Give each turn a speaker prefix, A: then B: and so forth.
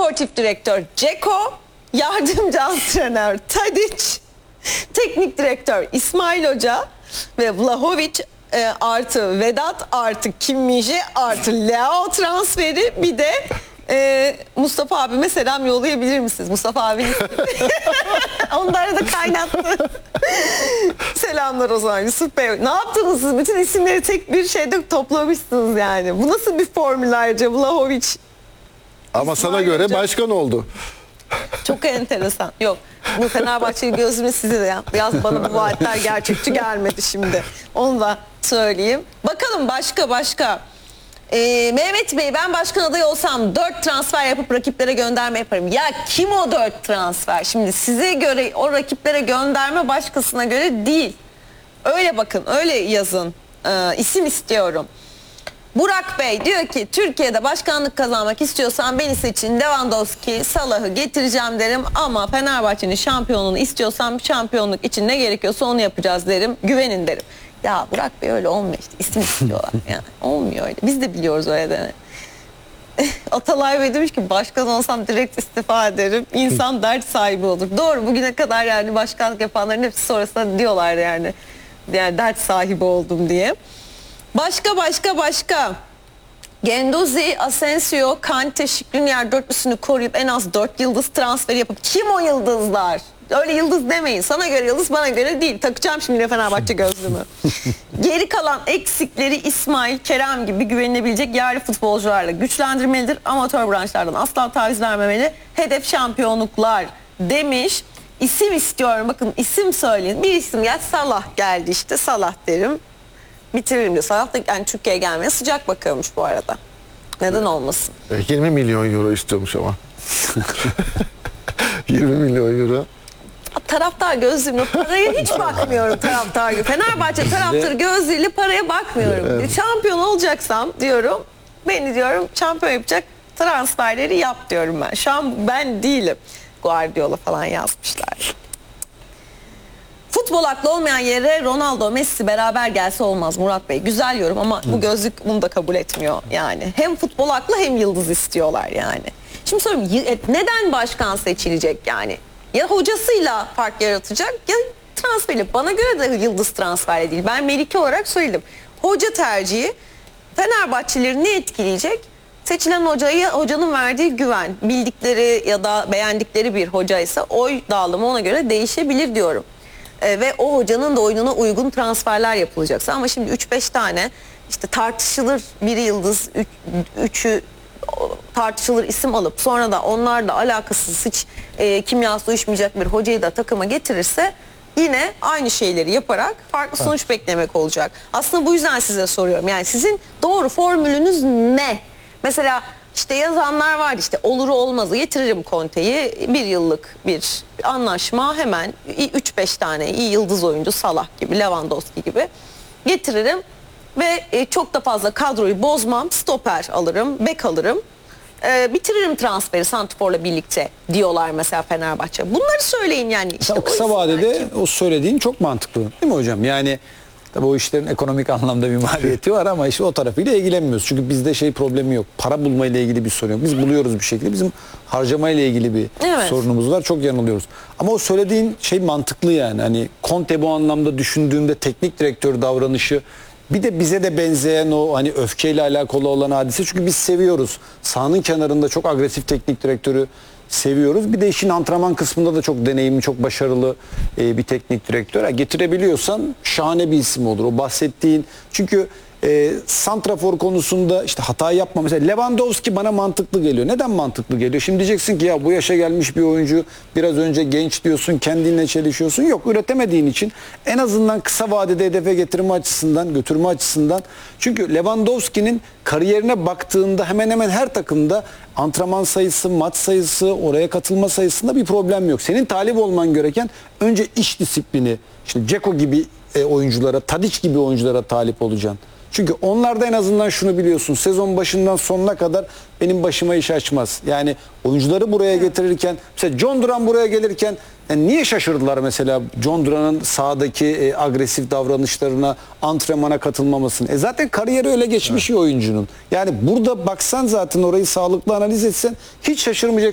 A: sportif direktör Ceko, yardımcı antrenör Tadic, teknik direktör İsmail Hoca ve Vlahovic artı Vedat artı Kim Min-jae artı Leao transferi, bir de Mustafa abime selam yollayabilir misiniz? Mustafa abinin onları da kaynattı. Selamlar o zaman Yusuf Bey. Ne yaptınız siz? Bütün isimleri tek bir şeyde toplamışsınız yani. Bu nasıl bir formül ayrıca Vlahovic?
B: Ama
A: İsmail
B: sana göre
A: Hoca
B: başkan oldu.
A: çok enteresan. Yok, bu Fenerbahçe gözümü size de ya. Biraz bana bu vaatler gerçekçi gelmedi şimdi. Onu da söyleyeyim. Bakalım başka. Mehmet Bey, ben başkan adayı olsam 4 transfer yapıp rakiplere gönderme yaparım. Ya kim o 4 transfer? Şimdi size göre o rakiplere gönderme, başkasına göre değil. Öyle bakın, öyle yazın. İsim istiyorum. Burak Bey diyor ki Türkiye'de başkanlık kazanmak istiyorsan beni seçin, Lewandowski, Salah'ı getireceğim derim ama Fenerbahçe'nin şampiyonluğunu istiyorsam şampiyonluk için ne gerekiyorsa onu yapacağız derim, güvenin derim. Ya Burak Bey öyle olmuyor işte, isim istiyorlar yani, olmuyor öyle, biz de biliyoruz öyle de. Atalay Bey demiş ki başkan olsam direkt istifa ederim, insan dert sahibi olur. Doğru, bugüne kadar yani başkanlık yapanların hepsi sonrasında diyorlar yani dert sahibi oldum diye. Başka. Genduzi, Asensio, Kante, Skriniar dörtlüsünü koruyup en az 4 yıldız transferi yapıp, kim o yıldızlar? Öyle yıldız demeyin. Sana göre yıldız, bana göre değil. Takacağım şimdi Fenerbahçe gözlüğümü. Geri kalan eksikleri İsmail, Kerem gibi güvenilebilecek yerli futbolcularla güçlendirmelidir. Amatör branşlardan asla taviz vermemeli. Hedef şampiyonluklar demiş. İsim istiyorum. Bakın isim söyleyin. Bir isim gel. Salah geldi işte. Salah derim. Bitiririm diyor. Salah da yani Türkiye'ye gelmeye sıcak bakıyormuş bu arada. Neden olmasın?
B: 20 milyon euro istiyormuş ama. 20 milyon euro.
A: Taraftar gözlüğümle paraya hiç bakmıyorum taraftar gibi. Fenerbahçe taraftarı gözlüğüyle paraya bakmıyorum. Evet. Şampiyon olacaksam diyorum, beni diyorum şampiyon yapacak transferleri yap diyorum ben. Şu an ben değilim. Guardiola falan yazmışlar. Futbol aklı olmayan yere Ronaldo, Messi beraber gelse olmaz Murat Bey. Güzel yorum ama bu gözlük bunu da kabul etmiyor yani. Hem futbol aklı hem yıldız istiyorlar yani. Şimdi soruyorum, neden başkan seçilecek yani? Ya hocasıyla fark yaratacak ya transferi. Bana göre de yıldız transferi değil. Ben Melike olarak söyledim. Hoca tercihi Fenerbahçelileri ne etkileyecek? Seçilen hocanın verdiği güven, bildikleri ya da beğendikleri bir hocaysa oy dağılımı ona göre değişebilir diyorum. Ve o hocanın da oyununa uygun transferler yapılacaksa, ama şimdi 3-5 tane işte tartışılır bir yıldız, 3'ü tartışılır isim alıp sonra da onlarla alakasız, hiç kimyası uyuşmayacak bir hocayı da takıma getirirse yine aynı şeyleri yaparak farklı sonuç beklemek olacak. Aslında bu yüzden size soruyorum. Yani sizin doğru formülünüz ne? Mesela işte yazanlar var, işte olur olmazı getiririm Conte'yi, bir yıllık bir anlaşma, hemen 3-5 tane iyi yıldız oyuncu, Salah gibi, Lewandowski gibi getiririm ve çok da fazla kadroyu bozmam, stoper alırım, bek alırım, bitiririm transferi santrforla birlikte diyorlar mesela Fenerbahçe. Bunları söyleyin yani. İşte
C: kısa vadede o söylediğin çok mantıklı değil mi hocam? Yani tabii o işlerin ekonomik anlamda bir maliyeti var ama işte o tarafıyla ilgilenmiyoruz. Çünkü bizde şey problemi yok. Para bulma ile ilgili bir sorun yok. Biz buluyoruz bir şekilde. Bizim harcama ile ilgili bir sorunumuz var. Çok yanılıyoruz. Ama o söylediğin şey mantıklı yani. Hani Conte bu anlamda düşündüğümde teknik direktör davranışı, bir de bize de benzeyen o hani öfkeyle alakalı olan hadise. Çünkü biz seviyoruz. Sahanın kenarında çok agresif teknik direktörü seviyoruz. Bir de işin antrenman kısmında da çok deneyimli, çok başarılı bir teknik direktör. Getirebiliyorsan şahane bir isim olur. O bahsettiğin, çünkü santrafor konusunda işte hata yapma. Mesela Lewandowski bana mantıklı geliyor. Neden mantıklı geliyor? Şimdi diyeceksin ki ya bu yaşa gelmiş bir oyuncu, biraz önce genç diyorsun, kendinle çelişiyorsun. Yok, üretemediğin için en azından kısa vadede hedefe getirme açısından, götürme açısından. Çünkü Lewandowski'nin kariyerine baktığında hemen hemen her takımda antrenman sayısı, maç sayısı, oraya katılma sayısında bir problem yok. Senin talip olman gereken önce iş disiplini. İşte Ceko gibi oyunculara, Tadic gibi oyunculara talip olacaksın. Çünkü onlarda en azından şunu biliyorsun. Sezon başından sonuna kadar benim başıma iş açmaz. Yani oyuncuları buraya getirirken, mesela John Duran buraya gelirken yani niye şaşırdılar mesela John Duran'ın sahadaki agresif davranışlarına, antrenmana katılmamasını? Zaten kariyeri öyle geçmiş bir oyuncunun. Yani burada baksan zaten orayı sağlıklı analiz etsen hiç şaşırmayacaksın.